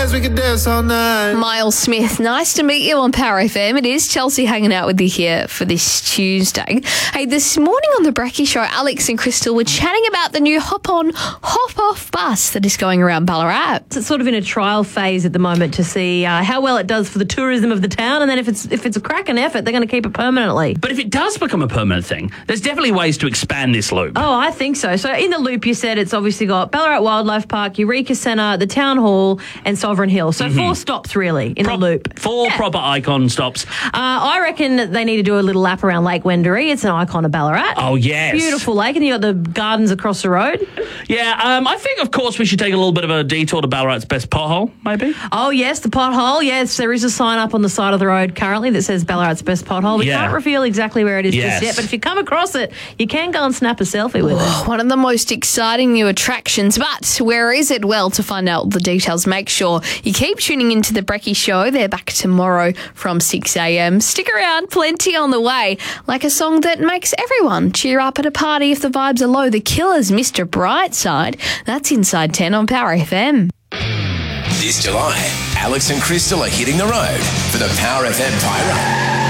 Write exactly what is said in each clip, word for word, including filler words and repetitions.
We can dance all night. Miles Smith, nice to meet you on Power F M. It is Chelsea hanging out with you here for this Tuesday. Hey, this morning on The Brekkie Show, Alex and Crystal were chatting about the new hop-on, hop-off bus that is going around Ballarat. It's sort of in a trial phase at the moment to see uh, how well it does for the tourism of the town, and then if it's if it's a cracking effort, they're going to keep it permanently. But if it does become a permanent thing, there's definitely ways to expand this loop. Oh, I think so. So in the loop, you said it's obviously got Ballarat Wildlife Park, Eureka Centre, the Town Hall, and Sovereign Hill. So mm-hmm. four stops really in Pro- the loop. Four yeah. proper icon stops. Uh, I reckon they need to do a little lap around Lake Wendouree. It's an icon of Ballarat. Oh, yes. Beautiful lake, and you got the gardens across the road. Yeah, um, I think, of course, we should take a little bit of a detour to Ballarat's best pothole, maybe. Oh, yes, the pothole. Yes, there is a sign up on the side of the road currently that says Ballarat's best pothole. We yeah. can't reveal exactly where it is yes. just yet, but if you come across it, you can go and snap a selfie with oh, it. One of the most exciting new attractions. But where is it? Well, to find out the details, make sure you keep tuning into The Brekkie Show. They're back tomorrow from six a.m. Stick around, plenty on the way. Like a song that makes everyone cheer up at a party if the vibes are low. The Killers, Mister Brightside. That's Inside ten on Power F M. This July, Alex and Crystal are hitting the road for the Power F M Pie Run.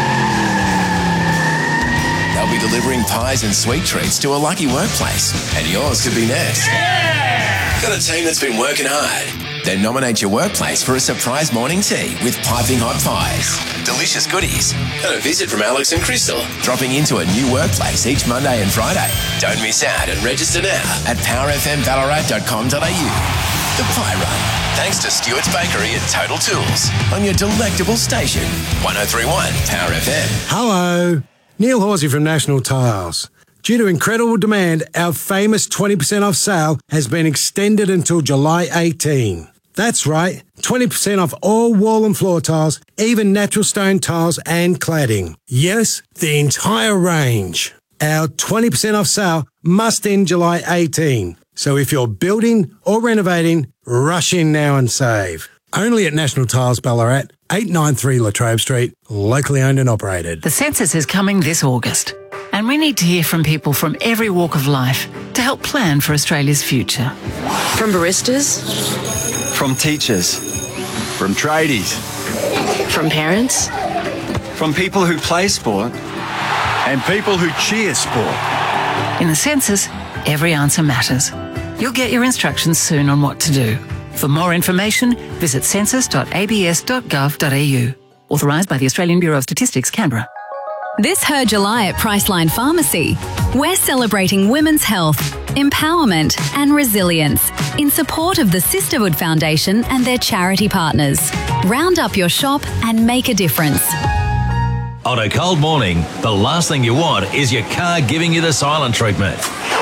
They'll be delivering pies and sweet treats to a lucky workplace, and yours could be next. Yeah! Got a team that's been working hard? Then nominate your workplace for a surprise morning tea with piping hot pies, delicious goodies, and a visit from Alex and Crystal, dropping into a new workplace each Monday and Friday. Don't miss out and register now at power f m ballarat dot com dot a u. The Pie Run, thanks to Stewart's Bakery and Total Tools, on your delectable station, one oh three point one Power F M. Hello, Neil Horsey from National Tiles. Due to incredible demand, our famous twenty percent off sale has been extended until July eighteenth. That's right, twenty percent off all wall and floor tiles, even natural stone tiles and cladding. Yes, the entire range. Our twenty percent off sale must end July eighteenth. So if you're building or renovating, rush in now and save. Only at National Tiles Ballarat, eight ninety-three Latrobe Street, locally owned and operated. The census is coming this August, and we need to hear from people from every walk of life to help plan for Australia's future. From baristas, from teachers, from tradies, from parents, from people who play sport, and people who cheer sport. In the census, every answer matters. You'll get your instructions soon on what to do. For more information, visit census dot a b s dot gov dot a u. Authorised by the Australian Bureau of Statistics, Canberra. This Her July at Priceline Pharmacy. We're celebrating women's health, empowerment and resilience in support of the Sisterhood Foundation and their charity partners. Round up your shop and make a difference. On a cold morning, the last thing you want is your car giving you the silent treatment.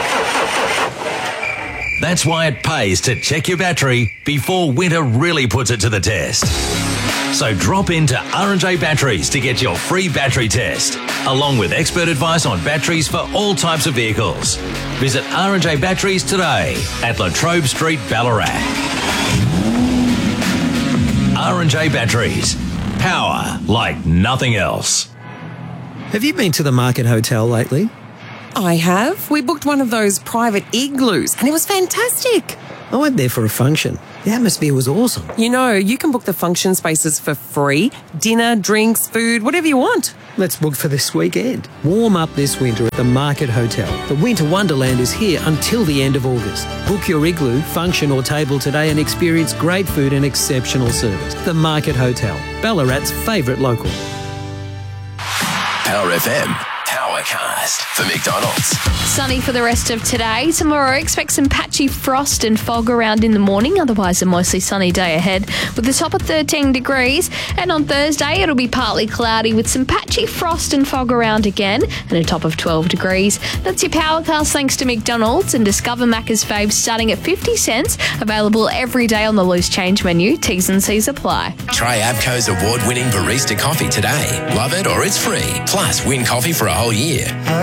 That's why it pays to check your battery before winter really puts it to the test. So drop into R and J Batteries to get your free battery test, along with expert advice on batteries for all types of vehicles. Visit R and J Batteries today at Latrobe Street, Ballarat. R and J Batteries. Power like nothing else. Have you been to the Market Hotel lately? I have. We booked one of those private igloos and it was fantastic. I went there for a function. The atmosphere was awesome. You know, you can book the function spaces for free. Dinner, drinks, food, whatever you want. Let's book for this weekend. Warm up this winter at the Market Hotel. The Winter Wonderland is here until the end of August. Book your igloo, function or table today and experience great food and exceptional service. The Market Hotel, Ballarat's favourite local. Power F M. Powercast for McDonald's. Sunny for the rest of today. Tomorrow, expect some patchy frost and fog around in the morning. Otherwise, a mostly sunny day ahead with a top of thirteen degrees. And on Thursday, it'll be partly cloudy with some patchy frost and fog around again and a top of twelve degrees. That's your Powercast thanks to McDonald's, and discover Macca's faves starting at fifty cents. Available every day on the loose change menu. T's and C's apply. Try Abco's award-winning barista coffee today. Love it or it's free. Plus, win coffee for a whole year.